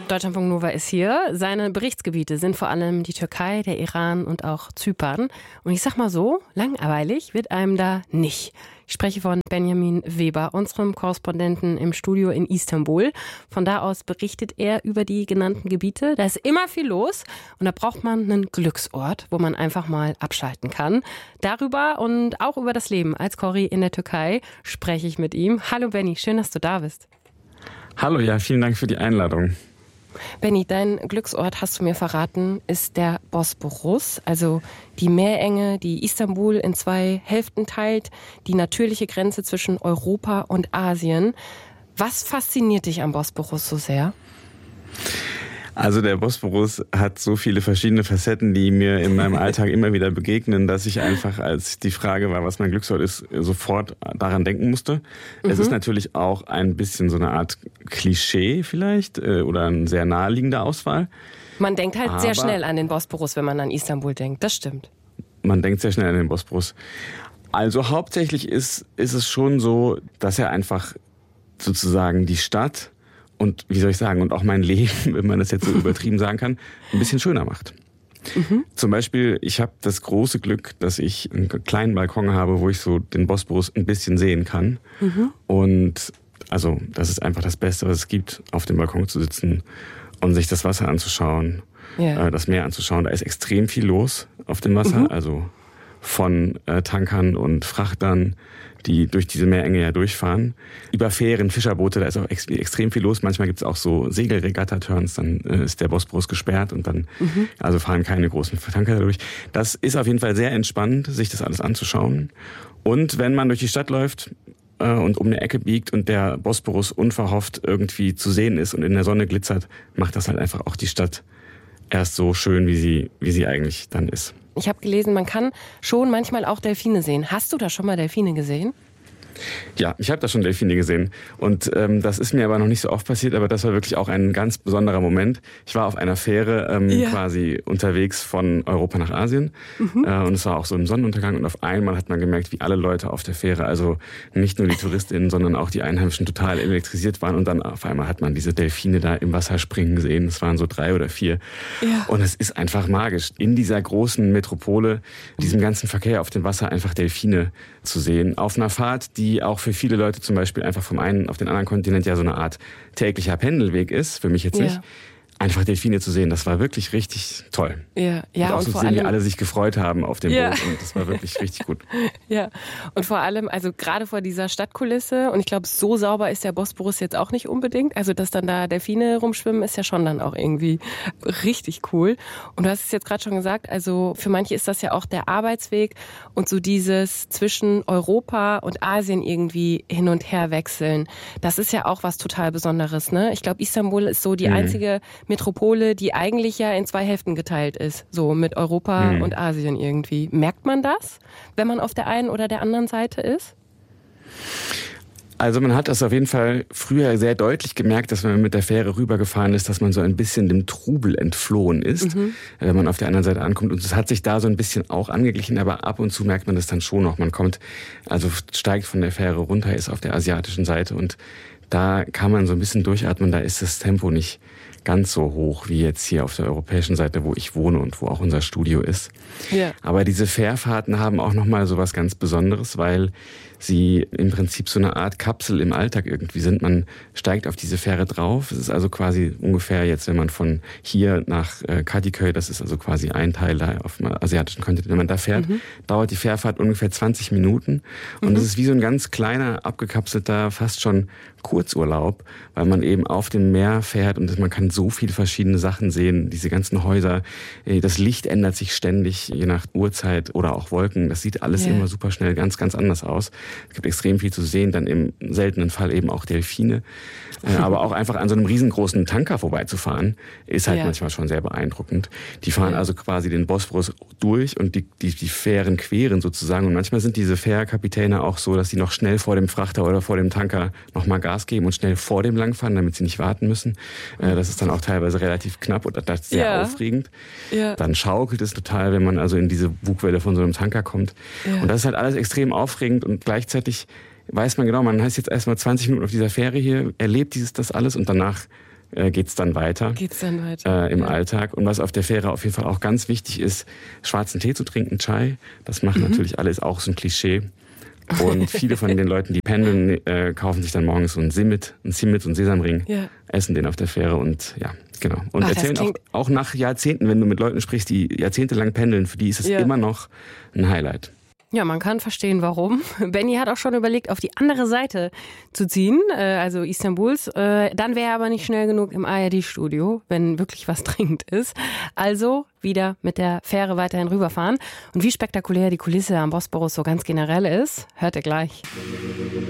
Deutschlandfunk Nova ist hier. Seine Berichtsgebiete sind vor allem die Türkei, der Iran und auch Zypern. Und ich sag mal so, langweilig wird einem da nicht. Ich spreche von Benjamin Weber, unserem Korrespondenten im Studio in Istanbul. Von da aus berichtet er über die genannten Gebiete. Da ist immer viel los und da braucht man einen Glücksort, wo man einfach mal abschalten kann. Darüber und auch über das Leben als Corri in der Türkei spreche ich mit ihm. Hallo Benni, schön, dass du da bist. Hallo, ja, vielen Dank für die Einladung. Benni, dein Glücksort, hast du mir verraten, ist der Bosporus, also die Meerenge, die Istanbul in zwei Hälften teilt, die natürliche Grenze zwischen Europa und Asien. Was fasziniert dich am Bosporus so sehr? Also der Bosporus hat so viele verschiedene Facetten, die mir in meinem Alltag immer wieder begegnen, dass ich einfach, als die Frage war, was mein Glücksort ist, sofort daran denken musste. Es ist natürlich auch ein bisschen so eine Art Klischee vielleicht oder eine sehr naheliegende Auswahl. Man denkt halt sehr schnell an den Bosporus, wenn man an Istanbul denkt. Das stimmt. Man denkt sehr schnell an den Bosporus. Also hauptsächlich ist es schon so, dass er einfach sozusagen die Stadt und wie soll ich sagen, und auch mein Leben, wenn man das jetzt so übertrieben sagen kann, ein bisschen schöner macht. Zum Beispiel, ich habe das große Glück, dass ich einen kleinen Balkon habe, wo ich so den Bosporus ein bisschen sehen kann. Und also das ist einfach das Beste, was es gibt, auf dem Balkon zu sitzen und sich das Wasser anzuschauen, das Meer anzuschauen. Da ist extrem viel los auf dem Wasser, also von Tankern und Frachtern, die durch diese Meerenge ja durchfahren. Über Fähren, Fischerboote, da ist auch extrem viel los. Manchmal gibt es auch so Segelregatta-Turns, dann ist der Bosporus gesperrt und dann also fahren keine großen Tanker dadurch. Das ist auf jeden Fall sehr entspannend, sich das alles anzuschauen. Und wenn man durch die Stadt läuft und um eine Ecke biegt und der Bosporus unverhofft irgendwie zu sehen ist und in der Sonne glitzert, macht das halt einfach auch die Stadt erst so schön, wie sie eigentlich dann ist. Ich habe gelesen, man kann schon manchmal auch Delfine sehen. Hast du da schon mal Delfine gesehen? Ja, ich habe da schon Delfine gesehen und das ist mir aber noch nicht so oft passiert, aber das war wirklich auch ein ganz besonderer Moment. Ich war auf einer Fähre quasi unterwegs von Europa nach Asien und es war auch so im Sonnenuntergang und auf einmal hat man gemerkt, wie alle Leute auf der Fähre, also nicht nur die TouristInnen, sondern auch die Einheimischen total elektrisiert waren und dann auf einmal hat man diese Delfine da im Wasser springen gesehen. Es waren so 3 oder 4 und es ist einfach magisch, in dieser großen Metropole, diesem ganzen Verkehr auf dem Wasser einfach Delfine zu sehen. Auf einer Fahrt, die auch für viele Leute zum Beispiel einfach vom einen auf den anderen Kontinent ja so eine Art täglicher Pendelweg ist, für mich jetzt nicht. Einfach Delfine zu sehen, das war wirklich richtig toll. Ja, und auch so zu sehen, wie alle sich gefreut haben auf dem Boot und das war wirklich richtig gut. Ja, und vor allem, also gerade vor dieser Stadtkulisse und ich glaube, so sauber ist der Bosporus jetzt auch nicht unbedingt, also dass dann da Delfine rumschwimmen, ist ja schon dann auch irgendwie richtig cool. Und du hast es jetzt gerade schon gesagt, also für manche ist das ja auch der Arbeitsweg und so dieses zwischen Europa und Asien irgendwie hin und her wechseln, das ist ja auch was total Besonderes, ne? Ich glaube, Istanbul ist so die einzige Metropole, die eigentlich ja in 2 Hälften geteilt ist, so mit Europa und Asien irgendwie. Merkt man das, wenn man auf der einen oder der anderen Seite ist? Also man hat das auf jeden Fall früher sehr deutlich gemerkt, dass wenn man mit der Fähre rübergefahren ist, dass man so ein bisschen dem Trubel entflohen ist, wenn man auf der anderen Seite ankommt. Und das hat sich da so ein bisschen auch angeglichen, aber ab und zu merkt man das dann schon noch. Man steigt von der Fähre runter, ist auf der asiatischen Seite und da kann man so ein bisschen durchatmen, da ist das Tempo nicht ganz so hoch wie jetzt hier auf der europäischen Seite, wo ich wohne und wo auch unser Studio ist. Ja. Aber diese Fährfahrten haben auch nochmal so was ganz Besonderes, weil sie im Prinzip so eine Art Kapsel im Alltag irgendwie sind. Man steigt auf diese Fähre drauf. Es ist also quasi ungefähr jetzt, wenn man von hier nach Kadıköy, das ist also quasi ein Teil da auf dem asiatischen Kontinent, wenn man da fährt, dauert die Fährfahrt ungefähr 20 Minuten. Und es ist wie so ein ganz kleiner, abgekapselter, fast schon Kurzurlaub, weil man eben auf dem Meer fährt und man kann so viele verschiedene Sachen sehen. Diese ganzen Häuser, das Licht ändert sich ständig, je nach Uhrzeit oder auch Wolken. Das sieht alles immer super schnell ganz, ganz anders aus. Es gibt extrem viel zu sehen, dann im seltenen Fall eben auch Delfine. Aber auch einfach an so einem riesengroßen Tanker vorbeizufahren, ist halt manchmal schon sehr beeindruckend. Die fahren also quasi den Bosporus durch und die Fähren queren sozusagen. Und manchmal sind diese Fährkapitäne auch so, dass sie noch schnell vor dem Frachter oder vor dem Tanker nochmal Gas geben und schnell vor dem langfahren, damit sie nicht warten müssen. Das ist dann auch teilweise relativ knapp und das ist sehr aufregend. Ja. Dann schaukelt es total, wenn man also in diese Bugwelle von so einem Tanker kommt. Ja. Und das ist halt alles extrem aufregend und gleichzeitig weiß man genau, man ist jetzt erstmal 20 Minuten auf dieser Fähre hier, erlebt das alles und danach geht's dann weiter. Im Alltag. Und was auf der Fähre auf jeden Fall auch ganz wichtig ist, schwarzen Tee zu trinken, Chai. Das machen natürlich alle, ist auch so ein Klischee. Und viele von den Leuten, die pendeln, kaufen sich dann morgens so ein Simit, und Sesamring, essen den auf der Fähre und ja, genau. Und erzählen auch nach Jahrzehnten, wenn du mit Leuten sprichst, die jahrzehntelang pendeln, für die ist es immer noch ein Highlight. Ja, man kann verstehen, warum. Benny hat auch schon überlegt, auf die andere Seite zu ziehen, also Istanbuls. Dann wäre er aber nicht schnell genug im ARD-Studio, wenn wirklich was dringend ist. Also wieder mit der Fähre weiterhin rüberfahren. Und wie spektakulär die Kulisse am Bosporus so ganz generell ist, hört ihr gleich.